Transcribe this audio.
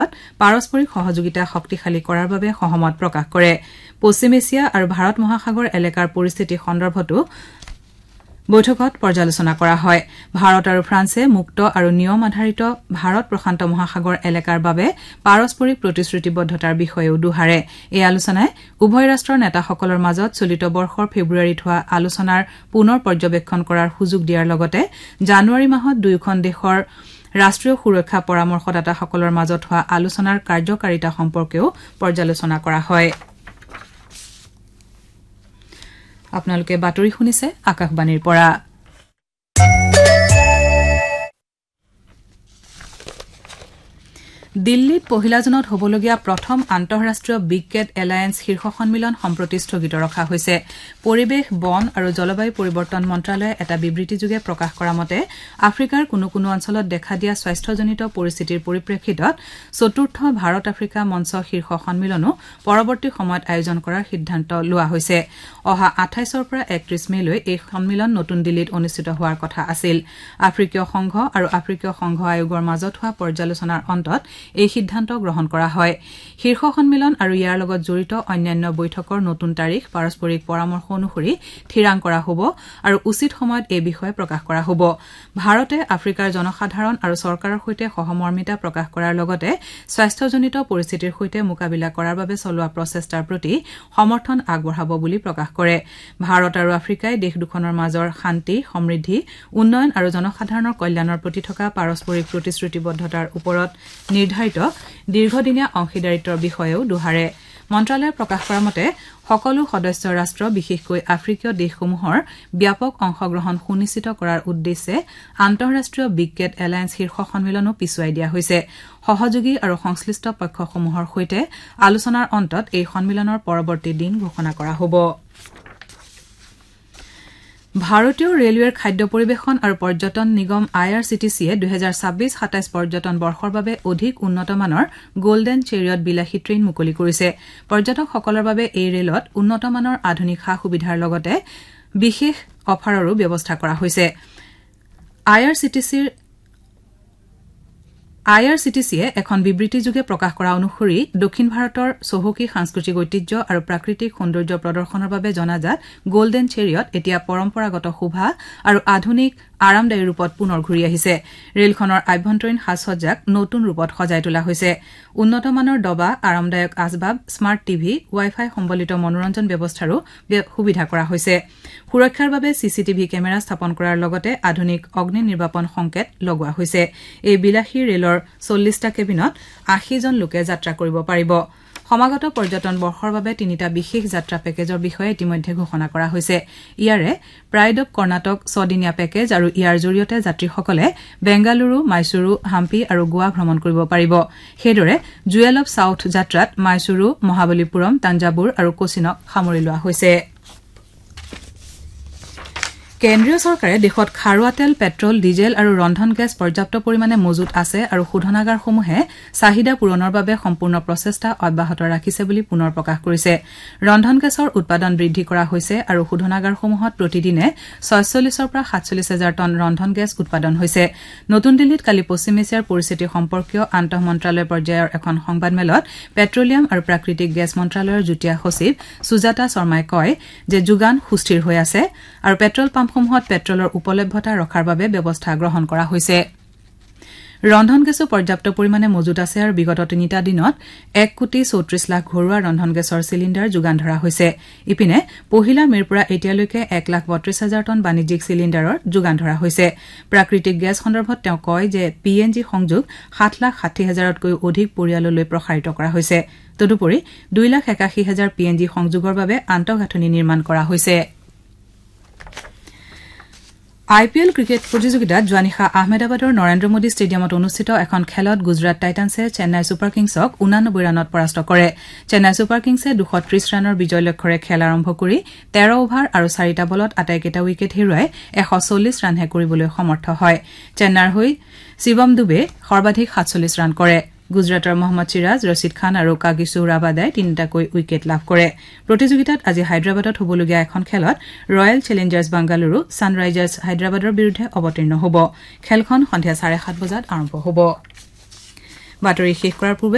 পাৰস্পৰিক সহযোগিতা শক্তিশালী কৰাৰ বাবে সহমত প্ৰকাশ কৰে পশ্চিম এছিয়া আৰু ভাৰত মহাসাগৰ এলেকাৰ পৰিস্থিতি সন্দৰ্ভতো বৈঠকত পৰ্যালোচনা কৰা হয় ভাৰত আৰু ফ্ৰান্সে মুক্ত আৰু নিয়ম আধাৰিত ভাৰত প্ৰশান্ত মহাসাগৰ এলেকাৰ বাবে পাৰস্পৰিক প্ৰতিশ্ৰুতিবদ্ধতাৰ বিষয়েও দোহাৰে এই আলোচনাই উভয় ৰাষ্ট্ৰৰ নেতাসকলৰ মাজত চলিত বৰ্ষৰ ফেব্ৰুৱাৰীত হোৱা আলোচনাৰ পুনৰ পৰ্যবেক্ষণ কৰাৰ সুযোগ দিয়াৰ লগতে জানুৱাৰী মাহত দুয়োখন দেশৰ ৰাষ্ট্ৰীয় সুৰক্ষা পৰামৰ্শদাতাসকলৰ মাজত হোৱা আলোচনাৰ কাৰ্যকাৰিতা সম্পৰ্কেও পৰ্যালোচনা কৰা হয় আপোনালোকে বাতৰি শুনিছে আকাশবাণীৰ পৰা দিল্লীত পহিলা জুনত হবলগীয়া প্ৰথম আন্তঃৰাষ্ট্ৰীয় বিগ কেট এলায়েন্স শীৰ্ষ সন্মিলন সম্প্ৰতি স্থগিত ৰখা হৈছে পৰিৱেশ বন আৰু জলবায়ু পৰিৱৰ্তন মন্ত্ৰালয়ে এটা বিবৃতিযোগে প্ৰকাশ কৰা মতে আফ্ৰিকাৰ কোনো কোনো অঞ্চলত দেখা দিয়া স্বাস্থ্যজনিত পৰিস্থিতিৰ পৰিপ্ৰেক্ষিতত চতুৰ্থ ভাৰত আফ্ৰিকা মঞ্চ শীৰ্ষ সন্মিলনো পৰৱৰ্তী সময়ত আয়োজন কৰাৰ সিদ্ধান্ত লোৱা হৈছে অহা 28ৰ পৰা 31 মেলৈ এই সন্মিলন নতুন দিল্লীত অনুষ্ঠিত হোৱাৰ কথা আছিল আফ্ৰিকীয় সংঘ আৰু আফ্ৰিকীয় সংঘ আয়োগৰ মাজত হোৱা পৰ্যালোচনাৰ অন্তত এই সিদ্ধান্ত গ্ৰহণ কৰা হয় শীৰ্ষ সন্মিলন আৰু ইয়াৰ লগত জড়িত অন্যান্য বৈঠকৰ নতুন তাৰিখ পাৰস্পৰিক পৰামৰ্শ অনুসৰি থিৰাং কৰা হ'ব আৰু উচিত সময়ত এই বিষয়ে প্ৰকাশ কৰা হ'ব ভাৰতে আফ্ৰিকাৰ জনসাধাৰণ আৰু চৰকাৰৰ সৈতে সহমৰ্মিতা প্ৰকাশ কৰাৰ লগতে স্বাস্থ্যজনিত পৰিস্থিতিৰ সৈতে মোকাবিলা কৰাৰ বাবে চলোৱা প্ৰচেষ্টাৰ প্ৰতি সমৰ্থন আগবঢ়াব বুলি প্ৰকাশ কৰে ভাৰত আৰু আফ্ৰিকাই দেশ দুখনৰ মাজৰ শান্তি সমৃদ্ধি উন্নয়ন আৰু জনসাধাৰণৰ কল্যাণৰ প্ৰতি থকা পাৰস্পৰিক প্ৰতিশ্ৰুতিবদ্ধতাৰ ওপৰত নিৰ্ধাৰিত দীৰ্ঘদিনীয়া অংশীদাৰিত্বৰ বিষয়েও দোহাৰে মন্ত্ৰালয়ে প্ৰকাশ কৰা মতে সকলো সদস্য ৰাষ্ট্ৰ বিশেষকৈ আফ্ৰিকীয় দেশসমূহৰ ব্যাপক অংশগ্ৰহণ সুনিশ্চিত কৰাৰ উদ্দেশ্যে আন্তঃৰাষ্ট্ৰীয় বিগ কেট এলায়েন্স শীৰ্ষ সন্মিলনো পিছুৱাই দিয়া হৈছে সহযোগী আৰু সংশ্লিষ্ট পক্ষসমূহৰ সৈতে আলোচনাৰ অন্তত এই সন্মিলনৰ পৰৱৰ্তী দিন ঘোষণা কৰা হ'ব ভাৰতীয় ৰেলৱেৰ খাদ্য পৰিৱেশন আৰু পৰ্যটন নিগম IRCTCয়ে 2026-27 পৰ্যটন বৰ্ষৰ বাবে অধিক উন্নতমানৰ গোল্ডেন চেৰিয়ট বিলাসী ট্ৰেইন মুকলি কৰিছে পৰ্যটকসকলৰ বাবে এই ৰেলত উন্নতমানৰ আধুনিক সা-সুবিধাৰ লগতে বিশেষ অফাৰৰো ব্যৱস্থা কৰা হৈছে IRCTCয়ে এখন বিবৃতিযোগে প্ৰকাশ কৰা অনুসৰি দক্ষিণ ভাৰতৰ চহকী সাংস্কৃতিক ঐতিহ্য আৰু প্ৰাকৃতিক সৌন্দৰ্য প্ৰদৰ্শনৰ বাবে জনাজাত গোল্ডেন চেৰিয়ট এতিয়া পৰম্পৰাগত শোভা আৰু আধুনিক আৰামদায়ী ৰূপত পুনৰ ঘূৰি আহিছে ৰেলখনৰ আভ্যন্তৰীণ সাজসজ্জাক নতুন ৰূপত সজাই তোলা হৈছে উন্নতমানৰ ডবা আৰামদায়ক আচবাব স্মাৰ্ট টিভি ৱাইফাই সম্বলিত মনোৰঞ্জন ব্যৱস্থাৰো সুবিধা কৰা হৈছে সুৰক্ষাৰ বাবে চিচিটিভি কেমেৰা স্থাপন কৰাৰ লগতে আধুনিক অগ্নি নিৰ্বাপন সংকেত লগোৱা হৈছে এই বিলাসী ৰেলৰ 40টা কেবিনত 80 জন লোকে যাত্ৰা কৰিব পাৰিব সমাগত পৰ্যটন বৰ্ষৰ বাবে তিনিটা বিশেষ যাত্ৰা পেকেজৰ বিষয়ে ইতিমধ্যে ঘোষণা কৰা হৈছে ইয়াৰে প্ৰাইড অব কৰ্ণাটক 6 দিনীয়া পেকেজ আৰু ইয়াৰ জৰিয়তে যাত্ৰীসকলে বেংগালুৰু মাইসুৰু হাম্পি আৰু গোৱা ভ্ৰমণ কৰিব পাৰিব সেইদৰে জুৱেল অব সাউথ যাত্ৰাত মাইসুৰু মহাবলীপুৰম তাঞ্জাবুৰ আৰু কোচিনক সামৰি লোৱা হৈছে কেন্দ্ৰীয় চৰকাৰে দেশত খাৰুৱা তেল পেট্ৰল ডিজেল আৰু ৰন্ধন গেছ পৰ্যাপ্ত পৰিমাণে মজুত আছে আৰু শোধনাগাৰসমূহে চাহিদা পূৰণৰ বাবে সম্পূৰ্ণ প্ৰচেষ্টা অব্যাহত ৰাখিছে বুলি পুনৰ প্ৰকাশ কৰিছে ৰন্ধন গেছৰ উৎপাদন বৃদ্ধি কৰা হৈছে আৰু শোধনাগাৰসমূহত প্ৰতিদিনে 46ৰ পৰা 47,000 টন ৰন্ধন গেছ উৎপাদন হৈছে নতুন দিল্লীত কালি পশ্চিম এছিয়াৰ পৰিস্থিতি সম্পৰ্কীয় আন্তঃমন্ত্ৰালয় পৰ্যায়ৰ এখন সংবাদমেলত পেট্ৰলিয়াম আৰু প্ৰাকৃতিক গেছ মন্ত্ৰালয়ৰ যুটীয়া সচিব সুজাতা শৰ্মাই কয় যে যোগান সুস্থিৰ হৈ আছে আৰু পেট্ৰল পাম্পসমূহত পেট্ৰলৰ উপলব্ধতা ৰখাৰ বাবে ব্যৱস্থা গ্ৰহণ কৰা হৈছে ৰন্ধন গেছো পৰ্যাপ্ত পৰিমাণে মজুত আছে আৰু বিগত 3টা দিনত 1,34 লাখ ঘৰুৱা ৰন্ধন গেছৰ চিলিণ্ডাৰ যোগান ধৰা হৈছে ইপিনে পহিলা মেৰ পৰা এতিয়ালৈকে 1,32,000 টন বাণিজ্যিক চিলিণ্ডাৰৰ যোগান ধৰা হৈছে প্ৰাকৃতিক গেছ সন্দৰ্ভত তেওঁ কয় যে পিএনজি সংযোগ 7,60,000তকৈ অধিক পৰিয়াললৈ প্ৰসাৰিত কৰা হৈছে তদুপৰি 2,81,000 পিএনজি সংযোগৰ বাবে আন্তঃগাঁথনি নিৰ্মাণ কৰা হৈছে IPL ক্ৰিকেট প্ৰতিযোগিতাত যোৱানিশা আহমেদাবাদৰ নৰেন্দ্ৰ মোদী ষ্টেডিয়ামত অনুষ্ঠিত এখন খেলত গুজৰাট টাইটান্সে চেন্নাই ছুপাৰ কিংছক 89 ৰানত পৰাস্ত কৰে চেন্নাই ছুপাৰ কিংছে 230 ৰানৰ বিজয় লক্ষ্যৰে খেল আৰম্ভ কৰি 13 অভাৰ আৰু 4টা বলত আটাইকেইটা উইকেট হেৰুৱাই 140 ৰানহে কৰিবলৈ সমৰ্থ হয় চেন্নাইৰ হৈ শিৱম দুবে সৰ্বাধিক 47 ৰান কৰে গুজৰাটৰ মহম্মদ চিৰাজ ৰছিদ খান আৰু কাগিছু ৰাবাদাই তিনিটাকৈ উইকেট লাভ কৰে প্ৰতিযোগিতাত আজি হায়দৰাবাদত হ'বলগীয়া এখন খেলত ৰয়েল চেলেঞ্জাৰ্ছ বাংগালুৰু ছানৰাইজাৰ্ছ হায়দৰাবাদৰ বিৰুদ্ধে অৱতীৰ্ণ হ'ব খেলখন সন্ধিয়া 7:30 বজাত আৰম্ভ হ'ব বাতৰি শেষ কৰাৰ পূৰ্বে